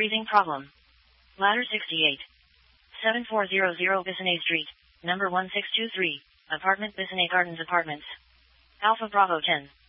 breathing problem. Ladder 68. 7400 Bissonnette Street, number 1623, apartment Bissonnette Gardens Apartments. Alpha Bravo 10.